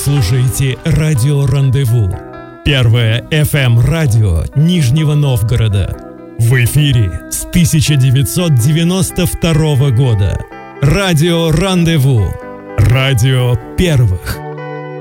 слушаете радио «Рандеву». Первое FM-радио Нижнего Новгорода. В эфире с 1992 года. Радио «Рандеву». Радио первых.